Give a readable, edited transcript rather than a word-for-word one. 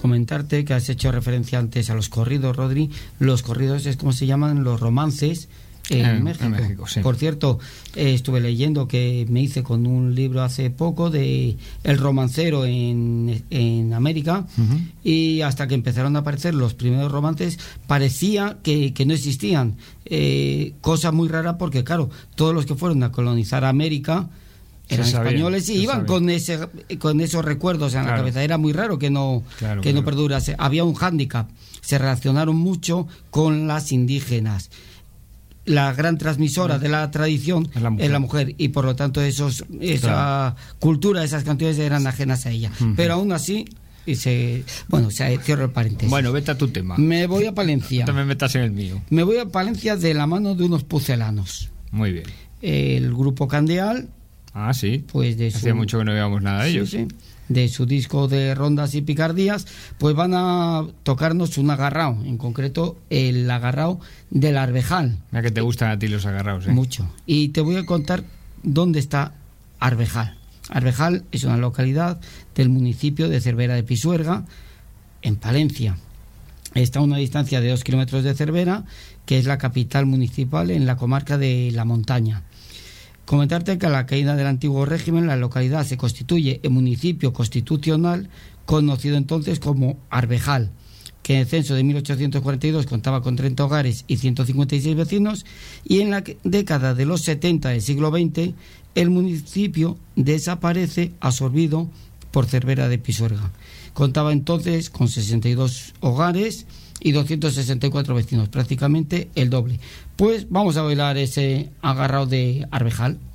comentarte que has hecho referencia antes a los corridos, Rodri. Los corridos es como se llaman los romances en México. En México, sí. Por cierto, estuve leyendo que me hice con un libro hace poco de El romancero en América, y hasta que empezaron a aparecer los primeros romances parecía que no existían. Cosa muy rara porque, claro, todos los que fueron a colonizar América eran españoles y iban con esos recuerdos en la cabeza. Era muy raro que no perdurase. Había un hándicap. Se relacionaron mucho con las indígenas. La gran transmisora de la tradición es la mujer, y por lo tanto esa cultura, esas canciones eran ajenas a ella. Pero aún así cierro el paréntesis. Bueno, vete a tu tema. Me voy a Palencia. No te me metas en el mío. Me voy a Palencia de la mano de unos pucelanos. Muy bien. El grupo Candeal. Ah, sí. Pues hacía mucho que no veíamos nada de ellos. Sí. De su disco de Rondas y Picardías, pues van a tocarnos un agarrao, en concreto el agarrao del Arbejal. Mira que te gustan a ti los agarraos, Mucho. Y te voy a contar dónde está Arbejal. Arbejal es una localidad del municipio de Cervera de Pisuerga, en Palencia. Está a una distancia de 2 kilómetros de Cervera, que es la capital municipal en la comarca de La Montaña. Comentarte que a la caída del antiguo régimen la localidad se constituye en municipio constitucional, conocido entonces como Arbejal, que en el censo de 1842 contaba con 30 hogares y 156 vecinos, y en la década de los 70 del siglo XX el municipio desaparece absorbido por Cervera de Pisuerga. Contaba entonces con 62 hogares y 264 vecinos, prácticamente el doble. Pues vamos a bailar ese agarrao de Arbejal.